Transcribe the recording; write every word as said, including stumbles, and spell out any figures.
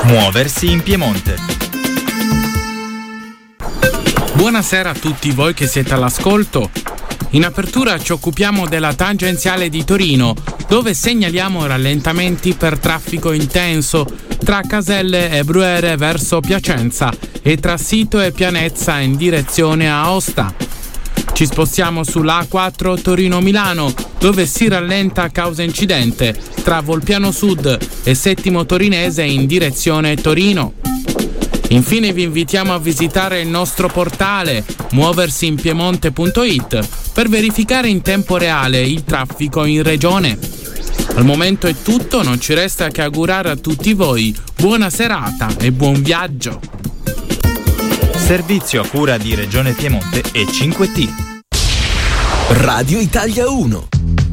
Muoversi in Piemonte. Buonasera a tutti voi che siete all'ascolto. In apertura ci occupiamo della tangenziale di Torino, dove segnaliamo rallentamenti per traffico intenso tra Caselle e Brughere verso Piacenza e tra Sito e Pianezza in direzione a Aosta. Ci spostiamo sulla A quattro Torino-Milano, dove si rallenta a causa incidente tra Volpiano Sud e Settimo Torinese in direzione Torino. Infine vi invitiamo a visitare il nostro portale muoversi in piemonte punto it per verificare in tempo reale il traffico in regione. Al momento è tutto, non ci resta che augurare a tutti voi buona serata e buon viaggio. Servizio a cura di Regione Piemonte e cinque T. Radio Italia uno.